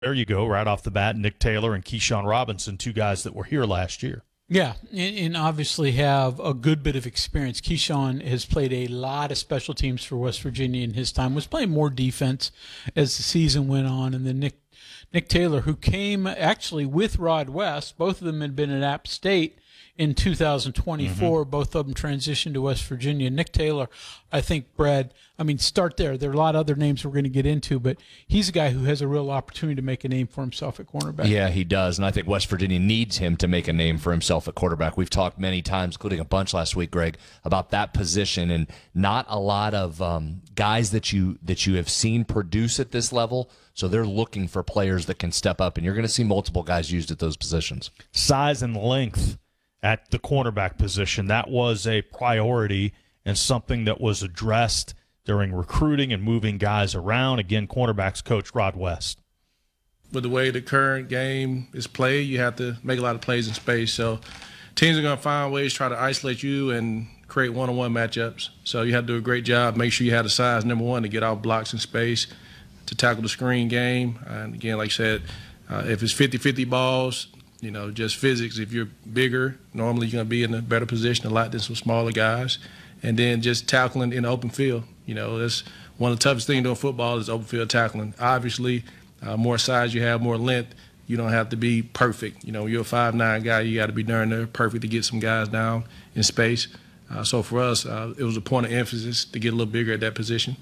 There you go, right off the bat, Nick Taylor and Keyshawn Robinson, two guys that were here last year. Yeah, and obviously have a good bit of experience. Keyshawn has played a lot of special teams for West Virginia in his time, was playing more defense as the season went on. And then Nick Taylor, who came actually with Rod West, both of them had been at App State in 2024. Both of them transitioned to West Virginia. Nick Taylor, I think, Brad, start there. There are a lot of other names we're going to get into, but he's a guy who has a real opportunity to make a name for himself at cornerback. Yeah, he does, and I think West Virginia needs him to make a name for himself at quarterback. We've talked many times, including a bunch last week, Greg, about that position, and not a lot of guys that you have seen produce at this level. So they're looking for players that can step up, and you're going to see multiple guys used at those positions. Size and length at the cornerback position, that was a priority and something that was addressed during recruiting and moving guys around. Again, cornerbacks coach Rod West. With the way the current game is played, you have to make a lot of plays in space. So teams are going to find ways to try to isolate you and create one-on-one matchups. So you have to do a great job. Make sure you have the size, number one, to get off blocks in space, to tackle the screen game. And again, like I said, if it's 50-50 balls, just physics. If you're bigger, normally you're going to be in a better position a lot than some smaller guys. And then just tackling in the open field. That's one of the toughest things doing football is open field tackling. Obviously, more size you have, more length, you don't have to be perfect. You're a 5'9" guy, you got to be darn near perfect to get some guys down in space. So for us, it was a point of emphasis to get a little bigger at that position.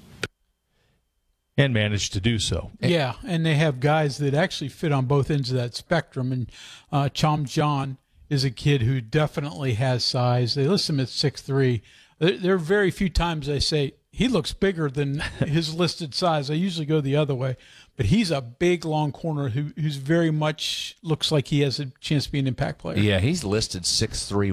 And managed to do so. Yeah, and they have guys that actually fit on both ends of that spectrum. And Chom John is a kid who definitely has size. They list him at 6'3". There are very few times I say he looks bigger than his listed size. I usually go the other way. But he's a big, long corner who's very much looks like he has a chance to be an impact player. Yeah, he's listed 6'3",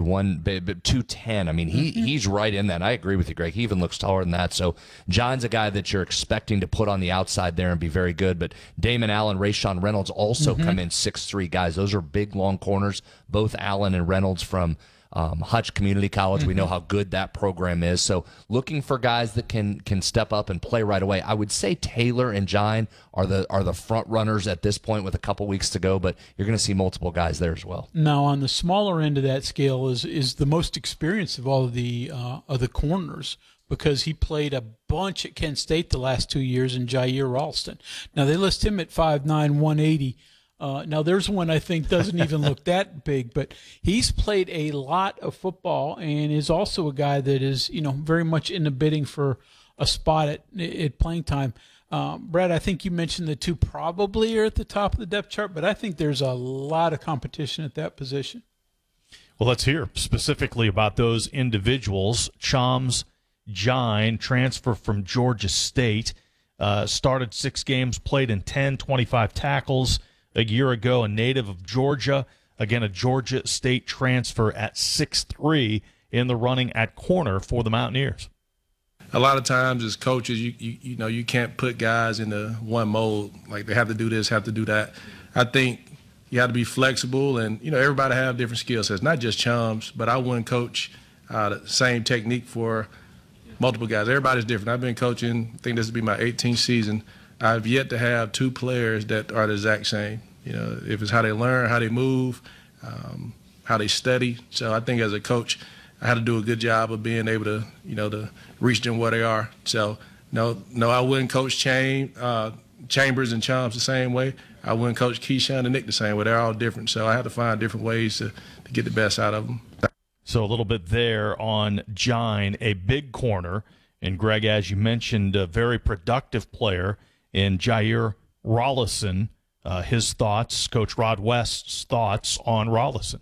210. He's right in that. I agree with you, Greg. He even looks taller than that. So John's a guy that you're expecting to put on the outside there and be very good. But Damon Allen, Rayshawn Reynolds also come in 6'3" guys. Those are big, long corners, both Allen and Reynolds from Hutch Community College. We know how good that program is. So looking for guys that can step up and play right away. I would say Taylor and Gine are the front runners at this point with a couple weeks to go, but you're going to see multiple guys there as well. Now, on the smaller end of that scale is the most experienced of all of the corners, because he played a bunch at Kent State the last 2 years, in Jair Ralston. Now, they list him at 5'9", 180. Now, there's one I think doesn't even look that big, but he's played a lot of football and is also a guy that is, very much in the bidding for a spot at playing time. Brad, I think you mentioned the two probably are at the top of the depth chart, but I think there's a lot of competition at that position. Well, let's hear specifically about those individuals. Chom John, transfer from Georgia State, started 6 games, played in 10, 25 tackles. A year ago, a native of Georgia, again a Georgia State transfer at 6'3", in the running at corner for the Mountaineers. A lot of times as coaches, you can't put guys into one mold, like they have to do this, have to do that. I think you have to be flexible, and everybody have different skill sets, not just Chums, but I wouldn't coach the same technique for multiple guys. Everybody's different. I've been coaching, I think this will be my 18th season. I've yet to have 2 players that are the exact same. If it's how they learn, how they move, how they study. So I think as a coach, I had to do a good job of being able to, to reach them where they are. So no, I wouldn't coach Chambers and Chomps the same way. I wouldn't coach Keyshawn and Nick the same way. They're all different. So I had to find different ways to get the best out of them. So a little bit there on Gine, a big corner. And Greg, as you mentioned, a very productive player in Jair Rollison. His thoughts, Coach Rod West's thoughts on Rollison.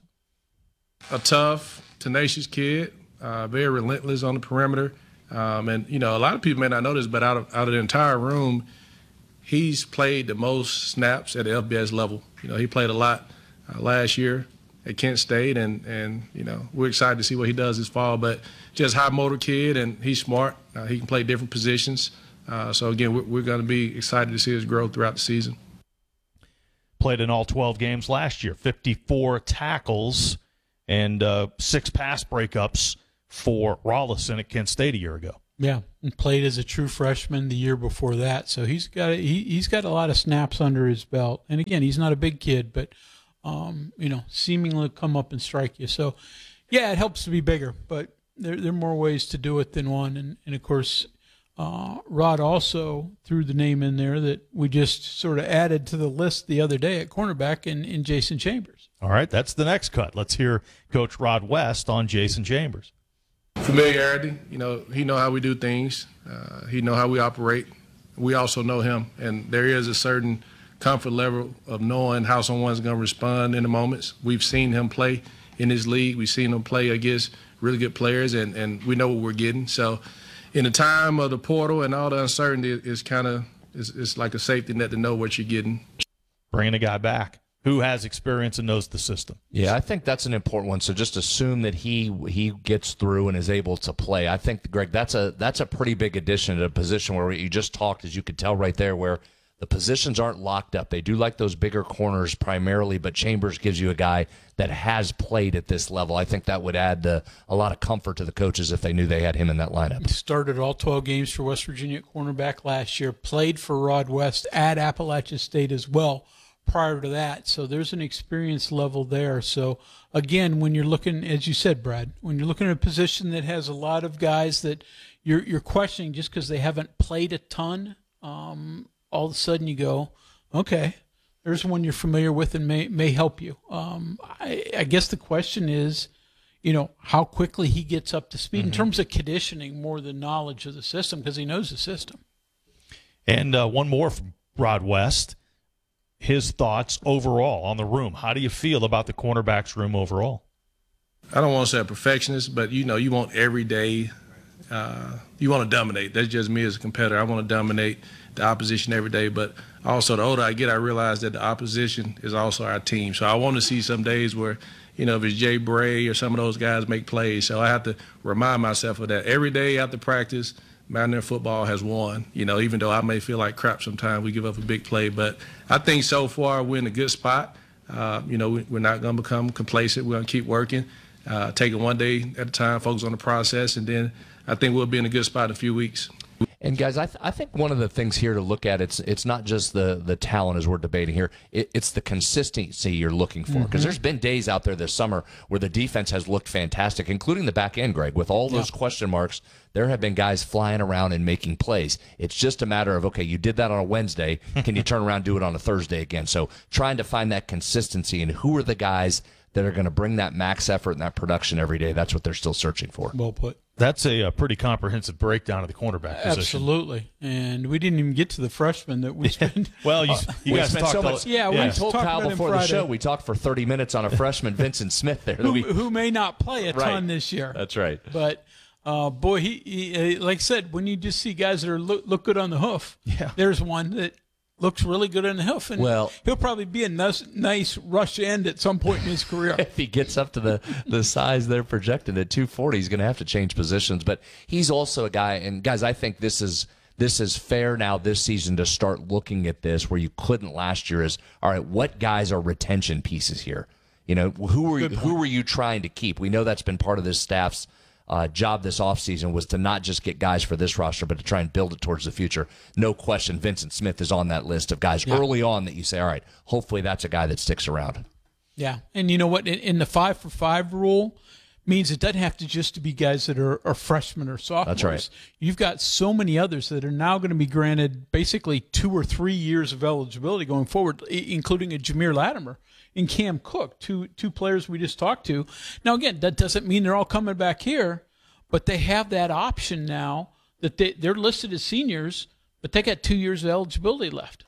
A tough, tenacious kid, very relentless on the perimeter. And, a lot of people may not know this, but out of the entire room, he's played the most snaps at the FBS level. He played a lot last year at Kent State, and we're excited to see what he does this fall. But just high motor kid, and he's smart. He can play different positions. So, again, we're going to be excited to see his growth throughout the season. Played in all 12 games last year, 54 tackles and 6 pass breakups for Rollison at Kent State a year ago. Yeah, and played as a true freshman the year before that, so he's got a lot of snaps under his belt. And again, he's not a big kid, but seemingly come up and strike you. So, yeah, it helps to be bigger, but there are more ways to do it than one. And of course, Rod also threw the name in there that we just sort of added to the list the other day at cornerback in Jason Chambers. All right, that's the next cut. Let's hear Coach Rod West on Jason Chambers. Familiarity, he know how we do things. He know how we operate. We also know him, and there is a certain comfort level of knowing how someone's going to respond in the moments. We've seen him play in this league. We've seen him play against really good players, and we know what we're getting. So in the time of the portal and all the uncertainty, it's like a safety net to know what you're getting. Bringing a guy back who has experience and knows the system. Yeah, I think that's an important one. So just assume that he gets through and is able to play. I think, Greg, that's a pretty big addition to a position where you just talked, as you could tell right there, where the positions aren't locked up. They do like those bigger corners primarily, but Chambers gives you a guy that has played at this level. I think that would add a lot of comfort to the coaches if they knew they had him in that lineup. He started all 12 games for West Virginia at cornerback last year, played for Rod West at Appalachian State as well prior to that. So there's an experience level there. So, again, when you're looking, as you said, Brad, when you're looking at a position that has a lot of guys that you're questioning just because they haven't played a ton, all of a sudden you go, okay, there's one you're familiar with and may help you. I guess the question is, how quickly he gets up to speed in terms of conditioning more than knowledge of the system, because he knows the system. And one more from Rod West. His thoughts overall on the room. How do you feel about the cornerbacks room overall? I don't want to say a perfectionist, but you want every day, you want to dominate. That's just me as a competitor. I want to dominate the opposition every day, but also the older I get, I realize that the opposition is also our team. So I want to see some days where, if it's Jay Bray or some of those guys make plays. So I have to remind myself of that. Every day after practice, Mountaineer football has won. Even though I may feel like crap sometimes, we give up a big play. But I think so far we're in a good spot. We're not going to become complacent. We're going to keep working, take it one day at a time, focus on the process, and then I think we'll be in a good spot in a few weeks. And guys, I think one of the things here to look at, it's not just the talent as we're debating here, it's the consistency you're looking for. Because there's been days out there this summer where the defense has looked fantastic, including the back end, Greg. With all those question marks, there have been guys flying around and making plays. It's just a matter of, okay, you did that on a Wednesday, can you turn around and do it on a Thursday again? So trying to find that consistency and who are the guys that are going to bring that max effort and that production every day. That's what they're still searching for. Well put. That's a pretty comprehensive breakdown of the cornerback position. Absolutely. And we didn't even get to the freshmen that we spent. Well, you guys talked so much. Yeah, we told Kyle before the show, we talked for 30 minutes on a freshman, Vincent Smith there. Who may not play a ton this year. That's right. But, boy, he like I said, when you just see guys that are look good on the hoof, there's one that looks really good on the hoof, and he'll probably be a nice rush end at some point in his career. If he gets up to the size they're projected at 240, he's going to have to change positions. But he's also a guy, and guys, I think this is fair now this season to start looking at this where you couldn't last year. Is all right, what guys are retention pieces here? Who were you trying to keep? We know that's been part of this staff's job this offseason was to not just get guys for this roster, but to try and build it towards the future. No question, Vincent Smith is on that list of guys early on that you say, all right, hopefully that's a guy that sticks around. Yeah, and you know what? In the 5-for-5 rule means it doesn't have to just to be guys that are freshmen or sophomores. That's right. You've got so many others that are now going to be granted basically 2 or 3 years of eligibility going forward, including a Jameer Latimer and Cam Cook, two players we just talked to. Now, again, that doesn't mean they're all coming back here, but they have that option now that they're listed as seniors, but they got 2 years of eligibility left.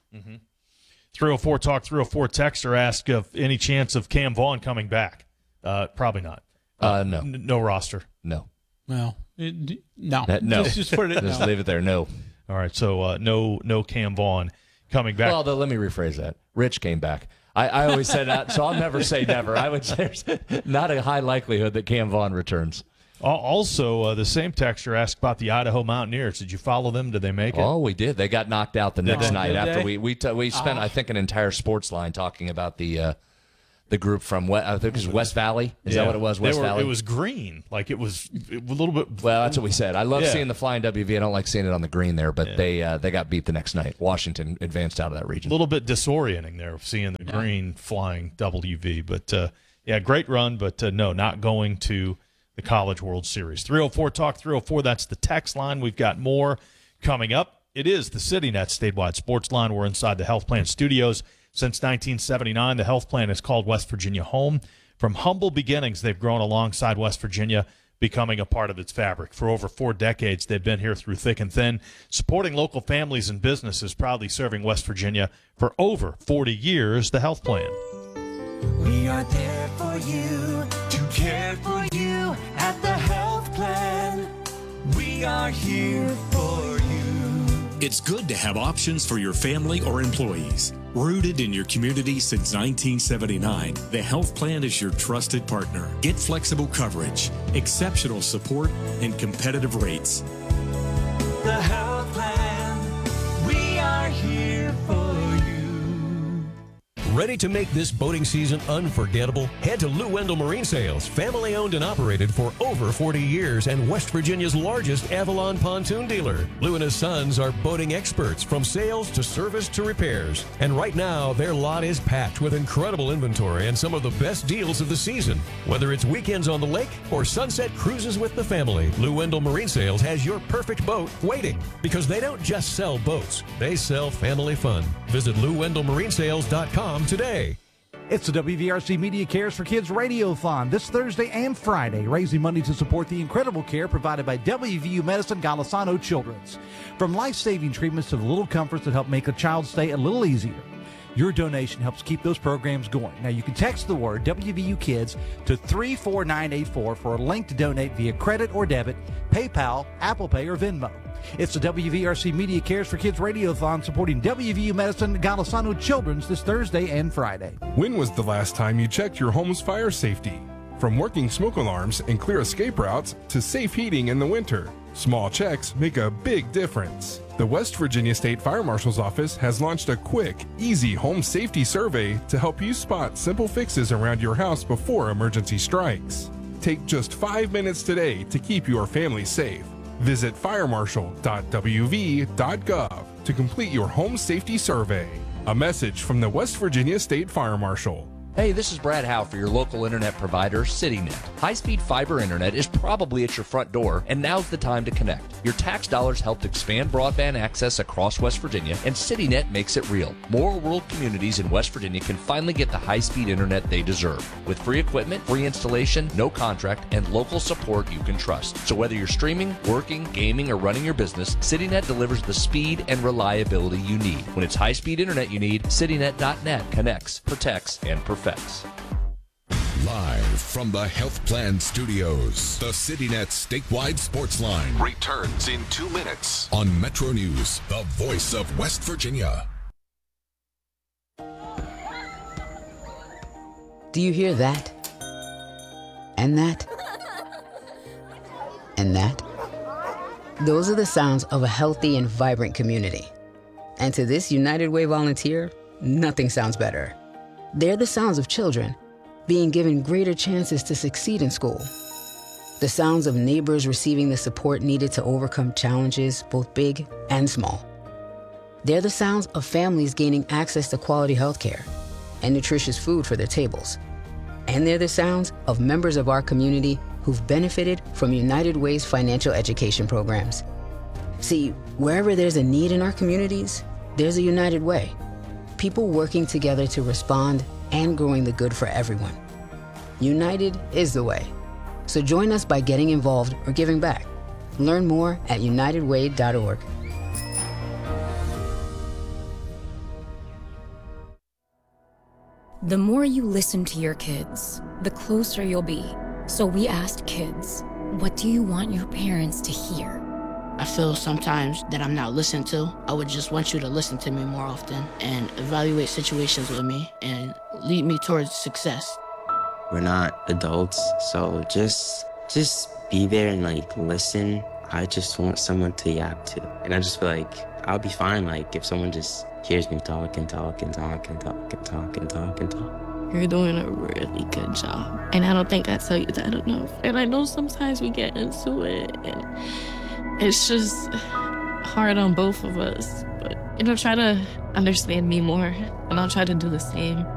304 Talk 304 texter asked if any chance of Cam Vaughn coming back. Probably not. No. No roster. No. Well, no. No. Just put it. Just leave it there. No. All right. So no Cam Vaughn coming back. Well, let me rephrase that. Rich came back. I always said that, so I'll never say never. I would say there's not a high likelihood that Cam Vaughn returns. Also, the same texter asked about the Idaho Mountaineers. Did you follow them? Did they make it? Oh, we did. They got knocked out the next night did after they? we spent, I think, an entire sports line talking about the the group from I think it was West Valley. Is that what it was? West Valley. It was green, like it was a little bit. Well, that's what we said. I love seeing the flying WV. I don't like seeing it on the green there, but they got beat the next night. Washington advanced out of that region. A little bit disorienting there, seeing the green flying WV. But great run, but no, not going to the College World Series. 304 Talk 304. That's the text line. We've got more coming up. It is the CityNet statewide sports line. We're inside the Health Plan Studios. Since 1979, the Health Plan has called West Virginia home. From humble beginnings, they've grown alongside West Virginia, becoming a part of its fabric. For over 4 decades, they've been here through thick and thin, supporting local families and businesses, proudly serving West Virginia for over 40 years. The Health Plan. We are there for you, to care for you at the Health Plan. We are here for you. It's good to have options for your family or employees. Rooted in your community since 1979, the Health Plan is your trusted partner. Get flexible coverage, exceptional support, and competitive rates. The Health Plan, we are here for you. Ready to make this boating season unforgettable? Head to Lou Wendell Marine Sales, family owned and operated for over 40 years and West Virginia's largest Avalon pontoon dealer. Lou and his sons are boating experts from sales to service to repairs. And right now, their lot is packed with incredible inventory and some of the best deals of the season. Whether it's weekends on the lake or sunset cruises with the family, Lou Wendell Marine Sales has your perfect boat waiting. Because they don't just sell boats, they sell family fun. Visit LouWendellMarineSales.com today. It's the WVRC Media Cares for Kids Radiothon this Thursday and Friday, raising money to support the incredible care provided by WVU Medicine Golisano Children's. From life-saving treatments to the little comforts that help make a child's stay a little easier. Your donation helps keep those programs going. Now, you can text the word WVU Kids to 34984 for a link to donate via credit or debit, PayPal, Apple Pay, or Venmo. It's the WVRC Media Cares for Kids Radiothon supporting WVU Medicine Golisano Children's this Thursday and Friday. When was the last time you checked your home's fire safety? From working smoke alarms and clear escape routes to safe heating in the winter, small checks make a big difference. The West Virginia State Fire Marshal's Office has launched a quick, easy home safety survey to help you spot simple fixes around your house before emergency strikes. Take just 5 minutes today to keep your family safe. Visit firemarshal.wv.gov to complete your home safety survey. A message from the West Virginia State Fire Marshal. Hey, this is Brad Howe for your local internet provider, CityNet. High-speed fiber internet is probably at your front door, and now's the time to connect. Your tax dollars helped expand broadband access across West Virginia, and CityNet makes it real. More rural communities in West Virginia can finally get the high-speed internet they deserve. With free equipment, free installation, no contract, and local support you can trust. So whether you're streaming, working, gaming, or running your business, CityNet delivers the speed and reliability you need. When it's high-speed internet you need, CityNet.net connects, protects, and perfects. Live from the Health Plan Studios, the CityNet statewide sports line returns in 2 minutes on Metro News, the voice of West Virginia. Do you hear that? And that? And that? Those are the sounds of a healthy and vibrant community. And to this United Way volunteer, nothing sounds better. They're the sounds of children being given greater chances to succeed in school. The sounds of neighbors receiving the support needed to overcome challenges, both big and small. They're the sounds of families gaining access to quality health care and nutritious food for their tables. And they're the sounds of members of our community who've benefited from United Way's financial education programs. See, wherever there's a need in our communities, there's a United Way. People working together to respond and growing the good for everyone. United is the way. So join us by getting involved or giving back. Learn more at unitedway.org. The more you listen to your kids, the closer you'll be. So we asked kids, what do you want your parents to hear? I feel sometimes that I'm not listened to. I would just want you to listen to me more often and evaluate situations with me and lead me towards success. We're not adults, so just be there and listen. I just want someone to yap to. And I just feel like I'll be fine if someone just hears me talk and talk and talk and talk and talk and talk and talk. You're doing a really good job. And I don't think I tell you that enough. And I know sometimes we get into it and it's just hard on both of us. But, try to understand me more and I'll try to do the same.